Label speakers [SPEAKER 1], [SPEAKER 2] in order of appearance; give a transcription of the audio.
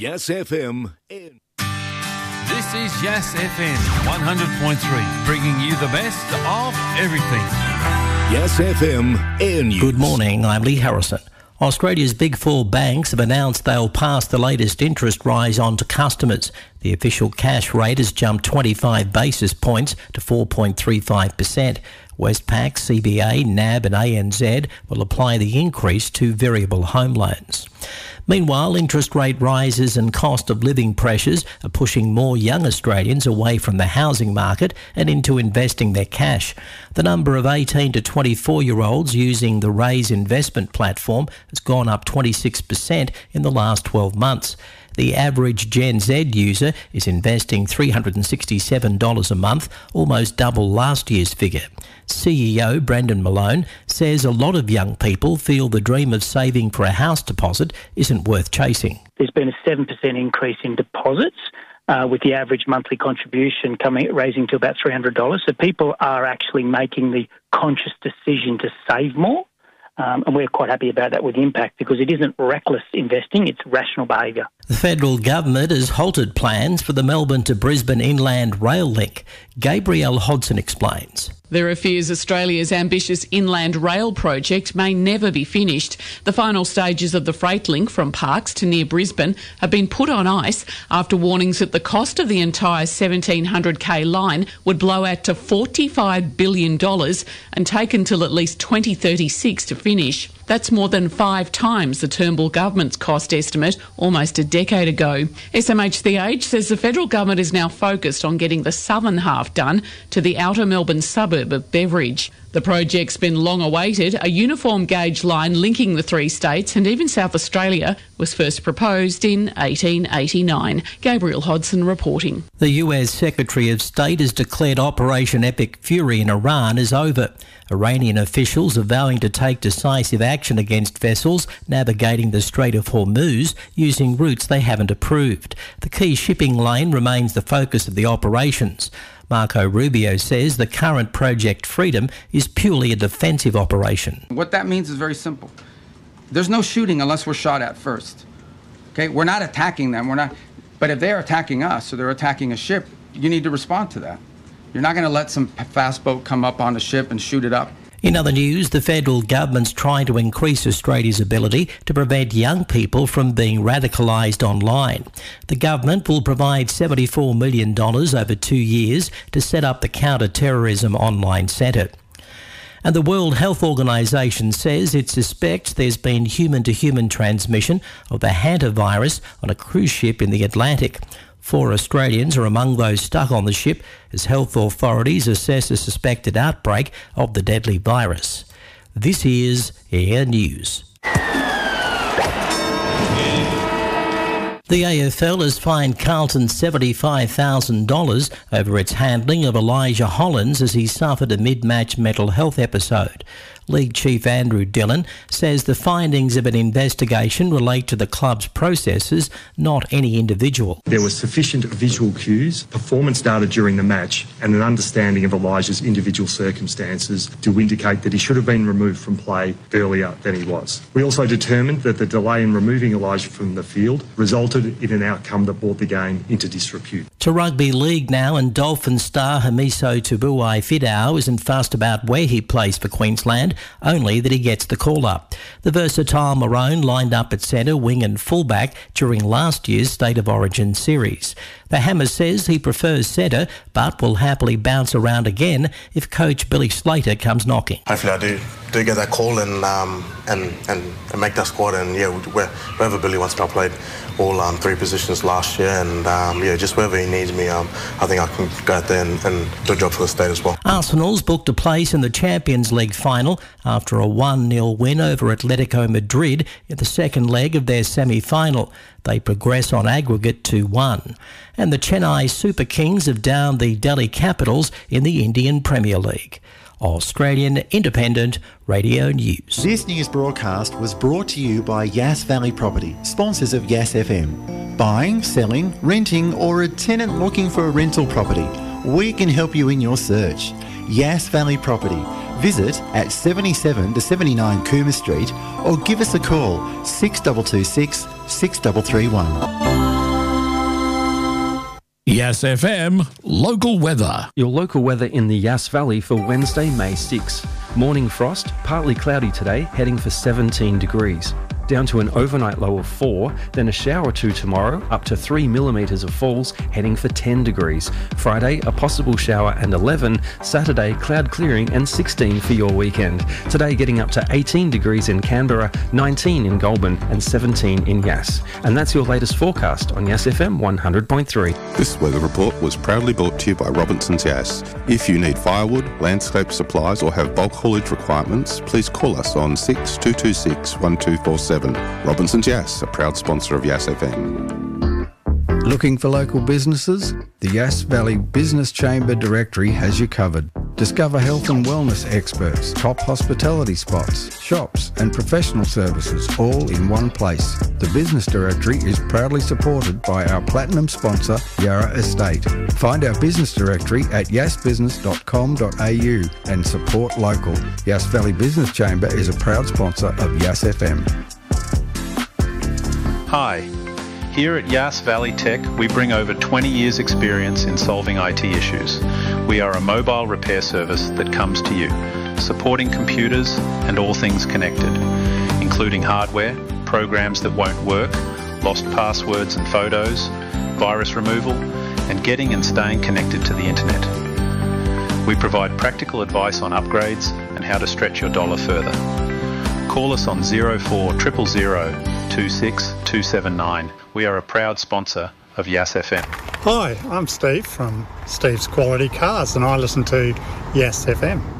[SPEAKER 1] Yes FM.
[SPEAKER 2] This is Yes FM 100.3, bringing you the best of everything.
[SPEAKER 1] Yes FM Air News.
[SPEAKER 3] Good morning, I'm Lee Harrison. Australia's Big Four banks have announced they'll pass the latest interest rise on to customers. The official cash rate has jumped 25 basis points to 4.35%. Westpac, CBA, NAB and ANZ will apply the increase to variable home loans. Meanwhile, interest rate rises and cost of living pressures are pushing more young Australians away from the housing market and into investing their cash. The number of 18 to 24-year-olds using the Raise investment platform has gone up 26% in the last 12 months. The average Gen Z user is investing $367 a month, almost double last year's figure. CEO Brendan Malone says a lot of young people feel the dream of saving for a house deposit isn't worth chasing.
[SPEAKER 4] There's been a 7% increase in deposits, with the average monthly contribution raising to about $300. So people are actually making the conscious decision to save more. And we're quite happy about that with Impact because it isn't reckless investing, it's rational behaviour.
[SPEAKER 3] The federal government has halted plans for the Melbourne to Brisbane Inland Rail Link. Gabrielle Hodson explains.
[SPEAKER 5] There are fears Australia's ambitious inland rail project may never be finished. The final stages of the freight link from Parkes to near Brisbane have been put on ice after warnings that the cost of the entire 1,700k line would blow out to $45 billion and take until at least 2036 to finish. That's more than 5 times the Turnbull government's cost estimate almost a decade ago. SMH The Age says the federal government is now focused on getting the southern half done to the outer Melbourne suburb of Beveridge. The project's been long awaited. A uniform gauge line linking the 3 states and even South Australia was first proposed in 1889. Gabrielle Hodson reporting.
[SPEAKER 3] The US Secretary of State has declared Operation Epic Fury in Iran is over. Iranian officials are vowing to take decisive action against vessels navigating the Strait of Hormuz using routes they haven't approved. The key shipping lane remains the focus of the operations. Marco Rubio says the current Project Freedom is purely a defensive operation.
[SPEAKER 6] What that means is very simple. There's no shooting unless we're shot at first. Okay, we're not attacking them. But if they're attacking us or they're attacking a ship, you need to respond to that. You're not going to let some fast boat come up on the ship and shoot it up.
[SPEAKER 3] In other news, the federal government's trying to increase Australia's ability to prevent young people from being radicalised online. The government will provide $74 million over 2 years to set up the Counter-Terrorism Online Centre. And the World Health Organisation says it suspects there's been human-to-human transmission of the hantavirus on a cruise ship in the Atlantic. 4 Australians are among those stuck on the ship as health authorities assess a suspected outbreak of the deadly virus. This is Air News. The AFL has fined Carlton $75,000 over its handling of Elijah Hollins as he suffered a mid-match mental health episode. League Chief Andrew Dillon says the findings of an investigation relate to the club's processes, not any individual.
[SPEAKER 7] There was sufficient visual cues, performance data during the match, and an understanding of Elijah's individual circumstances to indicate that he should have been removed from play earlier than he was. We also determined that the delay in removing Elijah from the field resulted in an outcome that brought the game into disrepute.
[SPEAKER 3] To rugby league now, and Dolphin star Hamiso Tubuai-Fidau isn't fussed about where he plays for Queensland, only that he gets the call-up. The versatile Maroon lined up at centre, wing and fullback during last year's State of Origin series. The Hammer says he prefers centre, but will happily bounce around again if coach Billy Slater comes knocking.
[SPEAKER 8] Hopefully I do get that call and make that squad, and wherever Billy wants me, I played all 3 positions last year, and just wherever he needs me, I think I can go out there and do a job for the state as well.
[SPEAKER 3] Arsenal's booked a place in the Champions League final after a 1-0 win over Atletico Madrid in the second leg of their semi-final. They progress on aggregate 2-1. And the Chennai Super Kings have downed the Delhi Capitals in the Indian Premier League. Australian Independent Radio News.
[SPEAKER 9] This news broadcast was brought to you by Yass Valley Property, sponsors of Yass FM. Buying, selling, renting, or a tenant looking for a rental property, we can help you in your search. Yass Valley Property. Visit at 77 to 79 Coomer Street or give us a call 6226 6331.
[SPEAKER 1] Yes FM local weather.
[SPEAKER 10] Your local weather in the Yass Valley for Wednesday, May 6. Morning frost, partly cloudy today, heading for 17 degrees. Down to an overnight low of 4, then a shower or 2 tomorrow, up to 3 millimetres of falls, heading for 10 degrees. Friday, a possible shower and 11. Saturday, cloud clearing and 16 for your weekend. Today, getting up to 18 degrees in Canberra, 19 in Goulburn and 17 in Yass. And that's your latest forecast on Yass FM 100.3.
[SPEAKER 11] This weather report was proudly brought to you by Robinson's Yass. If you need firewood, landscape supplies or have bulk haulage requirements, please call us on 6226 1247. Robinson's Yass, a proud sponsor of Yass FM.
[SPEAKER 12] Looking for local businesses? The Yass Valley Business Chamber Directory has you covered. Discover health and wellness experts, top hospitality spots, shops and professional services all in one place. The Business Directory is proudly supported by our platinum sponsor, Yarra Estate. Find our business directory at yassbusiness.com.au and support local. Yass Valley Business Chamber is a proud sponsor of Yass FM.
[SPEAKER 13] Hi. Here at Yass Valley Tech, we bring over 20 years' experience in solving IT issues. We are a mobile repair service that comes to you, supporting computers and all things connected, including hardware, programs that won't work, lost passwords and photos, virus removal, and getting and staying connected to the internet. We provide practical advice on upgrades and how to stretch your dollar further. Call us on 0400 26279. We are a proud sponsor of Yass FM.
[SPEAKER 14] Hi, I'm Steve from Steve's Quality Cars and I listen to Yass FM.